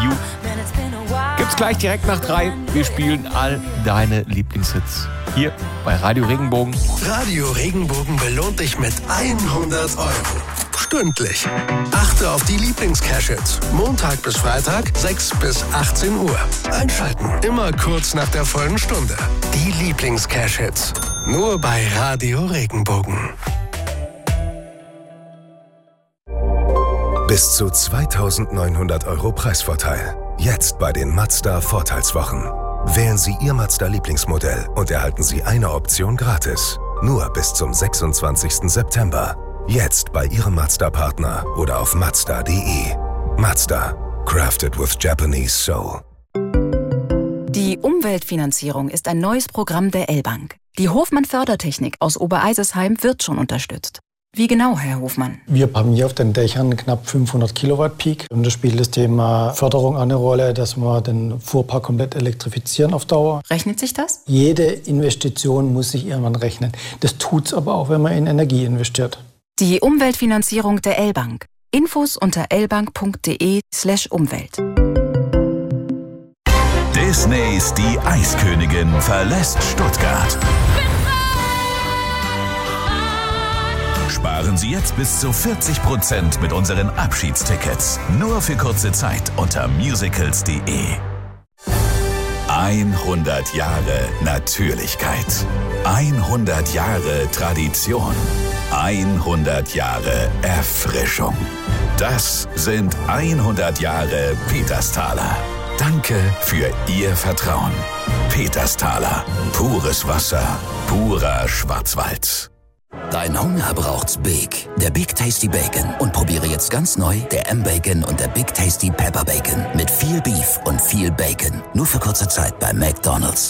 You. Gibt's gleich direkt nach 3. Wir spielen all deine Lieblingshits hier bei Radio Regenbogen. Radio Regenbogen belohnt dich mit 100 € stündlich. Achte auf die Lieblings-Cash-Hits. Montag bis Freitag, 6 bis 18 Uhr. Einschalten, immer kurz nach der vollen Stunde. Die Lieblings-Cash-Hits. Nur bei Radio Regenbogen. Bis zu 2.900 € Preisvorteil. Jetzt bei den Mazda-Vorteilswochen. Wählen Sie Ihr Mazda-Lieblingsmodell und erhalten Sie eine Option gratis. Nur bis zum 26. September. Jetzt bei Ihrem Mazda-Partner oder auf Mazda.de. Mazda. Crafted with Japanese Soul. Die Umweltfinanzierung ist ein neues Programm der L-Bank. Die Hofmann-Fördertechnik aus Obereisesheim wird schon unterstützt. Wie genau, Herr Hofmann? Wir haben hier auf den Dächern knapp 500 Kilowatt Peak. Und da spielt das Thema Förderung eine Rolle, dass wir den Fuhrpark komplett elektrifizieren auf Dauer. Rechnet sich das? Jede Investition muss sich irgendwann rechnen. Das tut's aber auch, wenn man in Energie investiert. Die Umweltfinanzierung der L-Bank. Infos unter lbank.de/Umwelt. Disneys Die Eiskönigin verlässt Stuttgart. Sparen Sie jetzt bis zu 40% mit unseren Abschiedstickets. Nur für kurze Zeit unter musicals.de. 100 Jahre Natürlichkeit. 100 Jahre Tradition. 100 Jahre Erfrischung. Das sind 100 Jahre Petersthaler. Danke für Ihr Vertrauen. Petersthaler. Pures Wasser. Purer Schwarzwald. Dein Hunger braucht's Big. Der Big Tasty Bacon. Und probiere jetzt ganz neu der M-Bacon und der Big Tasty Pepper Bacon. Mit viel Beef und viel Bacon. Nur für kurze Zeit bei McDonald's.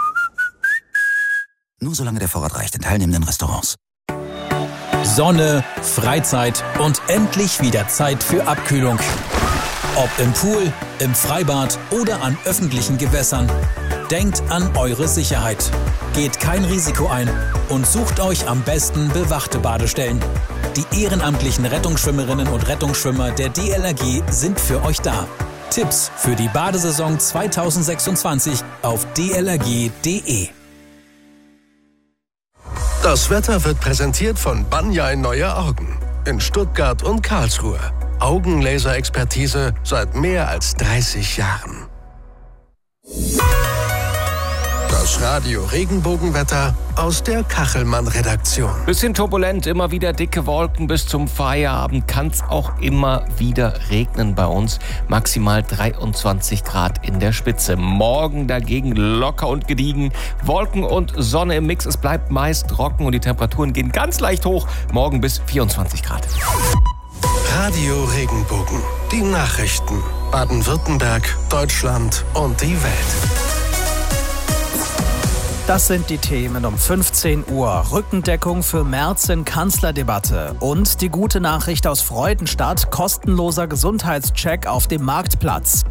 Nur solange der Vorrat reicht in teilnehmenden Restaurants. Sonne, Freizeit und endlich wieder Zeit für Abkühlung. Ob im Pool, im Freibad oder an öffentlichen Gewässern. Denkt an eure Sicherheit. Geht kein Risiko ein und sucht euch am besten bewachte Badestellen. Die ehrenamtlichen Rettungsschwimmerinnen und Rettungsschwimmer der DLRG sind für euch da. Tipps für die Badesaison 2026 auf dlrg.de. Das Wetter wird präsentiert von Banjai Neue Augen in Stuttgart und Karlsruhe. Augenlaser-Expertise seit mehr als 30 Jahren. Das Radio Regenbogenwetter aus der Kachelmann-Redaktion. Bisschen turbulent, immer wieder dicke Wolken bis zum Feierabend. Kann es auch immer wieder regnen bei uns. Maximal 23 Grad in der Spitze. Morgen dagegen locker und gediegen. Wolken und Sonne im Mix. Es bleibt meist trocken und die Temperaturen gehen ganz leicht hoch. Morgen bis 24 Grad. Radio Regenbogen. Die Nachrichten. Baden-Württemberg, Deutschland und die Welt. Das sind die Themen um 15 Uhr. Rückendeckung für Merz in Kanzlerdebatte. Und die gute Nachricht aus Freudenstadt. Kostenloser Gesundheitscheck auf dem Marktplatz.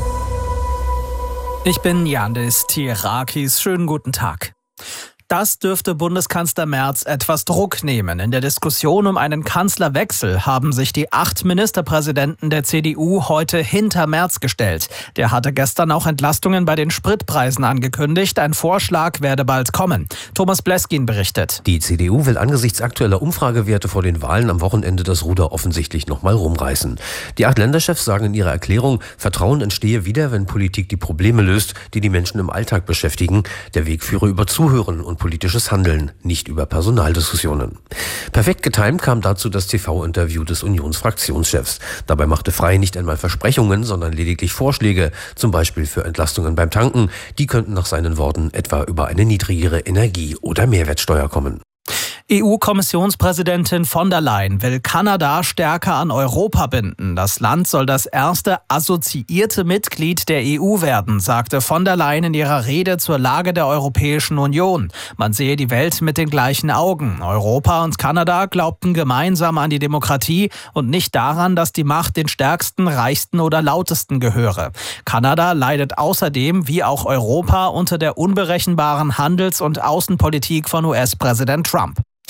Ich bin Yandis Tirakis. Schönen guten Tag. Das dürfte Bundeskanzler Merz etwas Druck nehmen. In der Diskussion um einen Kanzlerwechsel haben sich die 8 Ministerpräsidenten der CDU heute hinter Merz gestellt. Der hatte gestern auch Entlastungen bei den Spritpreisen angekündigt. Ein Vorschlag werde bald kommen. Thomas Bleskin berichtet. Die CDU will angesichts aktueller Umfragewerte vor den Wahlen am Wochenende das Ruder offensichtlich nochmal rumreißen. Die 8 Länderchefs sagen in ihrer Erklärung, Vertrauen entstehe wieder, wenn Politik die Probleme löst, die die Menschen im Alltag beschäftigen. Der Weg führe über Zuhören und politisches Handeln, nicht über Personaldiskussionen. Perfekt getimt kam dazu das TV-Interview des Unionsfraktionschefs. Dabei machte Frey nicht einmal Versprechungen, sondern lediglich Vorschläge, zum Beispiel für Entlastungen beim Tanken. Die könnten nach seinen Worten etwa über eine niedrigere Energie- oder Mehrwertsteuer kommen. EU-Kommissionspräsidentin von der Leyen will Kanada stärker an Europa binden. Das Land soll das erste assoziierte Mitglied der EU werden, sagte von der Leyen in ihrer Rede zur Lage der Europäischen Union. Man sehe die Welt mit den gleichen Augen. Europa und Kanada glaubten gemeinsam an die Demokratie und nicht daran, dass die Macht den Stärksten, Reichsten oder Lautesten gehöre. Kanada leidet außerdem, wie auch Europa, unter der unberechenbaren Handels- und Außenpolitik von US-Präsident Trump.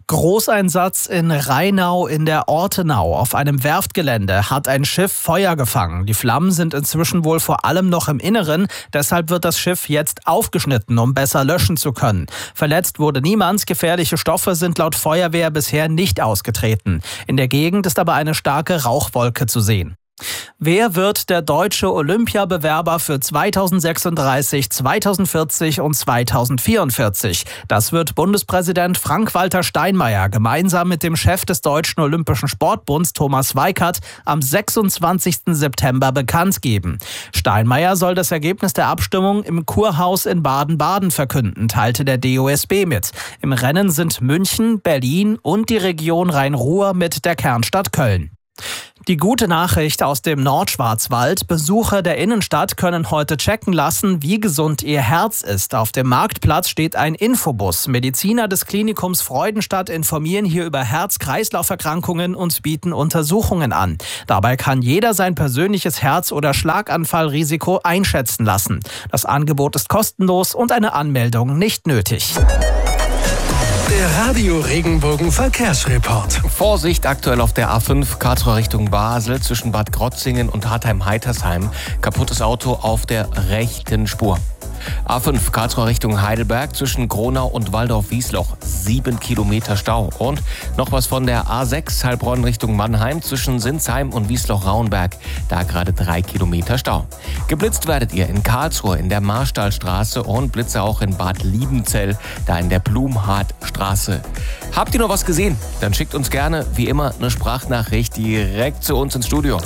Großeinsatz in Rheinau in der Ortenau. Auf einem Werftgelände hat ein Schiff Feuer gefangen. Die Flammen sind inzwischen wohl vor allem noch im Inneren. Deshalb wird das Schiff jetzt aufgeschnitten, um besser löschen zu können. Verletzt wurde niemand. Gefährliche Stoffe sind laut Feuerwehr bisher nicht ausgetreten. In der Gegend ist aber eine starke Rauchwolke zu sehen. Wer wird der deutsche Olympiabewerber für 2036, 2040 und 2044? Das wird Bundespräsident Frank-Walter Steinmeier gemeinsam mit dem Chef des Deutschen Olympischen Sportbunds Thomas Weikert am 26. September bekannt geben. Steinmeier soll das Ergebnis der Abstimmung im Kurhaus in Baden-Baden verkünden, teilte der DOSB mit. Im Rennen sind München, Berlin und die Region Rhein-Ruhr mit der Kernstadt Köln. Die gute Nachricht aus dem Nordschwarzwald: Besucher der Innenstadt können heute checken lassen, wie gesund ihr Herz ist. Auf dem Marktplatz steht ein Infobus. Mediziner des Klinikums Freudenstadt informieren hier über Herz-Kreislauf-Erkrankungen und bieten Untersuchungen an. Dabei kann jeder sein persönliches Herz- oder Schlaganfallrisiko einschätzen lassen. Das Angebot ist kostenlos und eine Anmeldung nicht nötig. Der Radio Regenbogen Verkehrsreport. Vorsicht aktuell auf der A5 Karlsruhe Richtung Basel zwischen Bad Krotzingen und Hartheim-Heitersheim. Kaputtes Auto auf der rechten Spur. A5 Karlsruhe Richtung Heidelberg zwischen Gronau und Waldorf-Wiesloch. 7 Kilometer Stau. Und noch was von der A6 Heilbronn Richtung Mannheim zwischen Sinsheim und Wiesloch-Rauenberg. Da gerade 3 Kilometer Stau. Geblitzt werdet ihr in Karlsruhe in der Marstallstraße und Blitze auch in Bad Liebenzell, da in der Blumhardtstraße. Habt ihr noch was gesehen? Dann schickt uns gerne, wie immer, eine Sprachnachricht direkt zu uns ins Studio.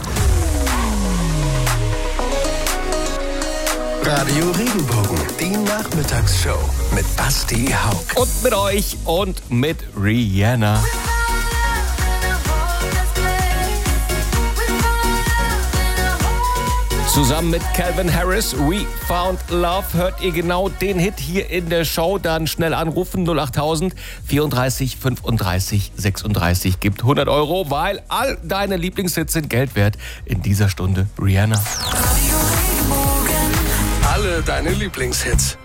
Radio Regenbogen, die Nachmittagsshow mit Basti Haug. Und mit euch und mit Rihanna. Zusammen mit Calvin Harris, We Found Love, hört ihr genau den Hit hier in der Show. Dann schnell anrufen, 08000 34 35 36. Gibt 100 €, weil all deine Lieblingshits sind Geld wert. In dieser Stunde Rihanna. Alle deine Lieblingshits.